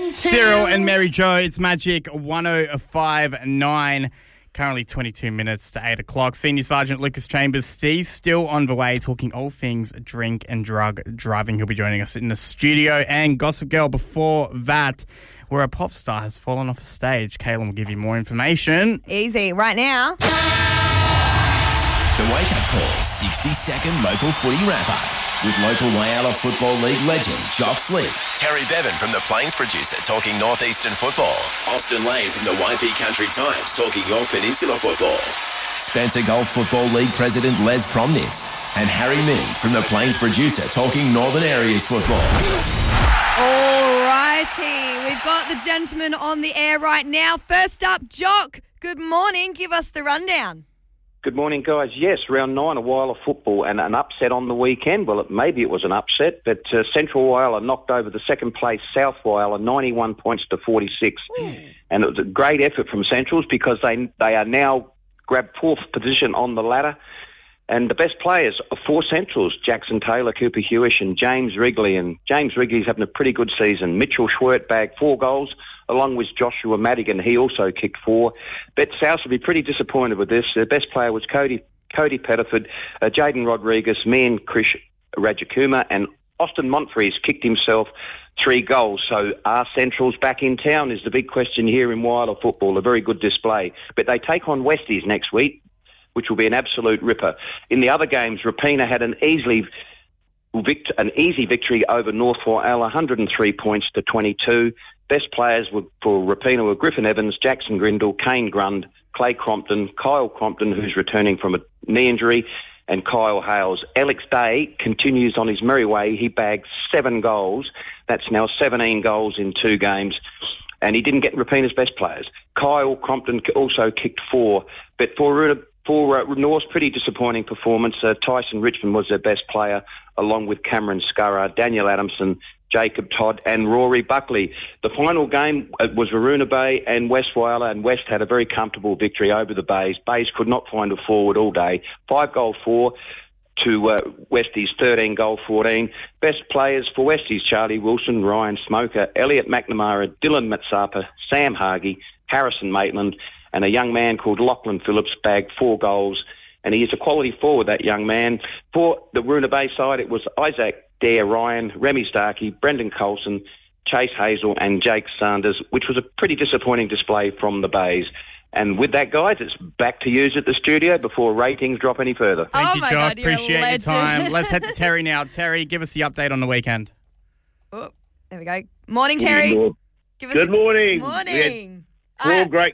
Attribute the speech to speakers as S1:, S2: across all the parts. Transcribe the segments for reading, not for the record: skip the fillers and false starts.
S1: Cyril and Mary Jo, it's Magic 105.9. Currently 22 minutes to 8 o'clock. Senior Sergeant Lucas Chambers, he's still on the way talking all things drink and drug driving. He'll be joining us in the studio. And Gossip Girl before that, where a pop star has fallen off a stage. Kaylin will give you more information.
S2: Easy, right now.
S3: The Wake Up Call 60-second local footy wrap-up with local Whyalla Football League legend Jock Slick, Terry Bevan from The Plains Producer talking northeastern football, Austin Lane from the YP Country Times talking York Peninsula football, Spencer Golf Football League President Les Promnitz, and Harry Mead from The Plains Producer talking Northern Areas football.
S2: All righty, we've got the gentleman on the air right now. First up, Jock, good morning. Give us the rundown.
S4: Good morning, guys. Yes, round 9 of Whyalla football and an upset on the weekend. Well, maybe it was an upset, but Central Whyalla knocked over the second place South Whyalla 91 points to 46. And it was a great effort from Centrals because they are now grabbed fourth position on the ladder. And the best players are four Centrals, Jackson Taylor, Cooper Hewish and James Wrigley. And James Wrigley's having a pretty good season. Mitchell Schwert bagged 4 goals, along with Joshua Madigan. He also kicked 4. Bet South will be pretty disappointed with this. Their best player was Cody Pettiford, Jaden Rodriguez, me and Krish Rajakuma, and Austin Montfries kicked himself 3 goals. So are Centrals back in town is the big question here in Whyalla football. A very good display. But they take on Westies next week, which will be an absolute ripper. In the other games, Rapina had an easy victory over North Whyalla, 103 points to 22. Best players for Rapina were Griffin Evans, Jackson Grindle, Kane Grund, Clay Crompton, Kyle Crompton, who's returning from a knee injury, and Kyle Hales. Alex Day continues on his merry way. He bagged 7 goals. That's now 17 goals in 2 games. And he didn't get Rapina's best players. Kyle Crompton also kicked 4. But for North's pretty disappointing performance. Tyson Richmond was their best player, along with Cameron Scurra, Daniel Adamson, Jacob Todd and Rory Buckley. The final game was Varuna Bay and West Whyalla, and West had a very comfortable victory over the Bays. Bays could not find a forward all day. 5-4 to Westies, 13-14. Best players for Westies, Charlie Wilson, Ryan Smoker, Elliot McNamara, Dylan Matsapa, Sam Hargie, Harrison Maitland, and a young man called Lachlan Phillips bagged 4 goals. And he is a quality forward, that young man. For the Varuna Bay side, it was Isaac Dare Ryan, Remy Starkey, Brendan Colson, Chase Hazel and Jake Sanders, which was a pretty disappointing display from the Bays. And with that, guys, it's back to you at the studio before ratings drop any further.
S1: Thank you, Jock.
S2: God,
S1: appreciate your time. Let's head to Terry now. Terry, give us the update on the weekend.
S2: Oh, there we go. Morning, Terry.
S5: Good morning.
S2: Morning.
S5: Four great...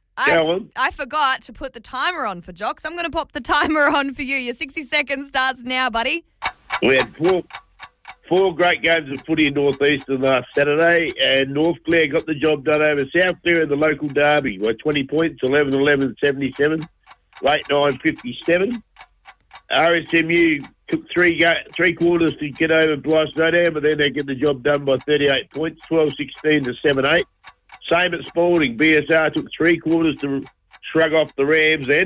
S2: I forgot to put the timer on for Jock, so I'm going to pop the timer on for you. Your 60 seconds starts now, buddy.
S5: We had four great games of footy in North Eastern last Saturday, and North Clare got the job done over South Clare in the local derby by 20 points, 11-11, 77, late 9-57. RSMU took three quarters to get over Blythe Snowdown, but then they get the job done by 38 points, 12-16 to 7-8. Same at Spalding. BSR took 3 quarters to shrug off the Rams and